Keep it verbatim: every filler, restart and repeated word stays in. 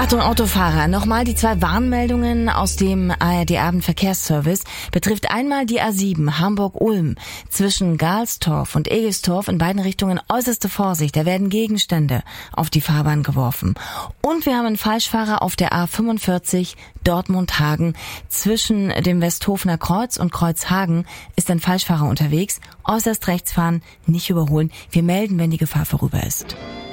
Achtung, Autofahrer, nochmal die zwei Warnmeldungen aus dem A R D-Abendverkehrsservice. Betrifft einmal die A sieben Hamburg-Ulm. Zwischen Galstorf und Egelstorf in beiden Richtungen äußerste Vorsicht. Da werden Gegenstände auf die Fahrbahn geworfen. Und wir haben einen Falschfahrer auf der A fünfundvierzig Dortmund-Hagen. Zwischen dem Westhofener Kreuz und Kreuzhagen ist ein Falschfahrer unterwegs. Äußerst rechts fahren, nicht überholen. Wir melden, wenn die Gefahr vorüber ist.